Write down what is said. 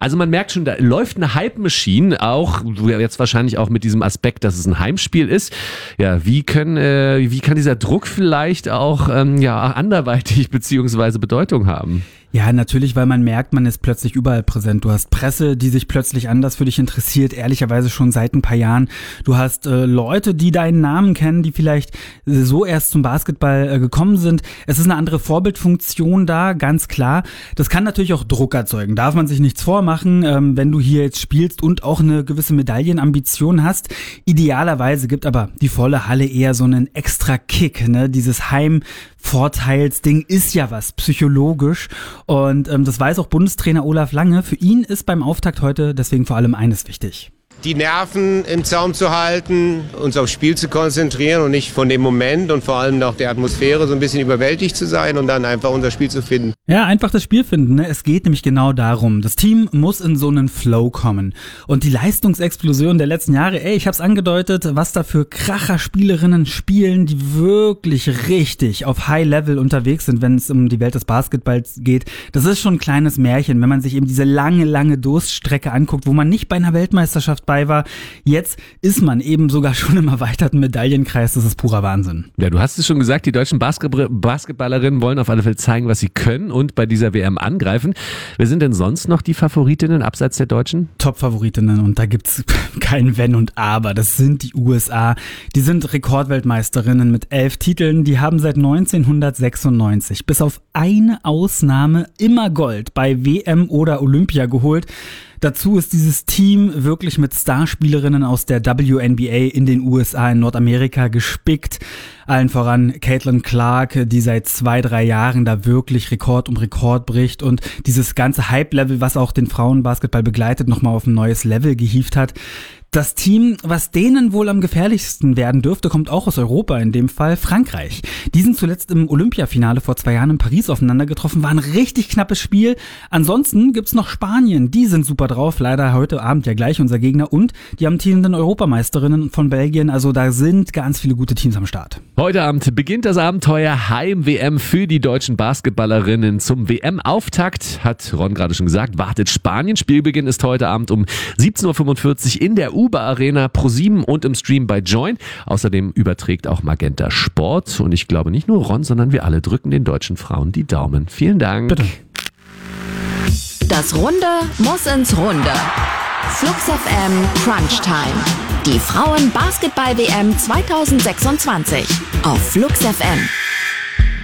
Also man merkt schon, da läuft eine Hype-Machine, auch jetzt wahrscheinlich auch mit diesem Aspekt, dass es ein Heimspiel ist. Ja, wie kann dieser Druck vielleicht auch anderweitig beziehungsweise Bedeutung haben? Ja, natürlich, weil man merkt, man ist plötzlich überall präsent. Du hast Presse, die sich plötzlich anders für dich interessiert, ehrlicherweise schon seit ein paar Jahren. Du hast Leute, die deinen Namen kennen, die vielleicht so erst zum Basketball gekommen sind. Es ist eine andere Vorbildfunktion da, ganz klar. Das kann natürlich auch Druck erzeugen. Darf man sich nichts vormachen, wenn du hier jetzt spielst und auch eine gewisse Medaillenambition hast. Idealerweise gibt aber die volle Halle eher so einen extra Kick, ne? Dieses Heimvorteilsding ist ja was, psychologisch. Und das weiß auch Bundestrainer Olaf Lange. Für ihn ist beim Auftakt heute deswegen vor allem eines wichtig. Die Nerven im Zaum zu halten, uns aufs Spiel zu konzentrieren und nicht von dem Moment und vor allem auch der Atmosphäre so ein bisschen überwältigt zu sein und dann einfach unser Spiel zu finden. Ja, einfach das Spiel finden, ne? Es geht nämlich genau darum. Das Team muss in so einen Flow kommen. Und die Leistungsexplosion der letzten Jahre, ich hab's angedeutet, was da für Kracher-Spielerinnen spielen, die wirklich richtig auf High-Level unterwegs sind, wenn es um die Welt des Basketballs geht. Das ist schon ein kleines Märchen, wenn man sich eben diese lange Durststrecke anguckt, wo man nicht bei einer Weltmeisterschaft bei war. Jetzt ist man eben sogar schon im erweiterten Medaillenkreis. Das ist purer Wahnsinn. Ja, du hast es schon gesagt, die deutschen Basketballerinnen wollen auf alle Fälle zeigen, was sie können und bei dieser WM angreifen. Wer sind denn sonst noch die Favoritinnen abseits der Deutschen? Top-Favoritinnen, und da gibt's kein Wenn und Aber. Das sind die USA. Die sind Rekordweltmeisterinnen mit 11 Titeln. Die haben seit 1996 bis auf eine Ausnahme immer Gold bei WM oder Olympia geholt. Dazu ist dieses Team wirklich mit Starspielerinnen aus der WNBA in den USA, in Nordamerika gespickt. Allen voran Caitlin Clark, die seit 2-3 Jahren da wirklich Rekord um Rekord bricht und dieses ganze Hype-Level, was auch den Frauenbasketball begleitet, nochmal auf ein neues Level gehievt hat. Das Team, was denen wohl am gefährlichsten werden dürfte, kommt auch aus Europa, in dem Fall Frankreich. Die sind zuletzt im Olympiafinale vor 2 Jahren in Paris aufeinander getroffen, war ein richtig knappes Spiel. Ansonsten gibt's noch Spanien, die sind super drauf, leider heute Abend ja gleich unser Gegner, und die amtierenden Europameisterinnen von Belgien, also da sind ganz viele gute Teams am Start. Heute Abend beginnt das Abenteuer Heim-WM für die deutschen Basketballerinnen. Zum WM-Auftakt, hat Ron gerade schon gesagt, wartet Spanien. Spielbeginn ist heute Abend um 17.45 Uhr in der Uber Arena, Pro7 und im Stream bei Join. Außerdem überträgt auch Magenta Sport. Und ich glaube, nicht nur Ron, sondern wir alle drücken den deutschen Frauen die Daumen. Vielen Dank. Bitte. Das Runde muss ins Runde. Flux FM Crunch Time. Die Frauen-Basketball-WM 2026 auf Flux FM.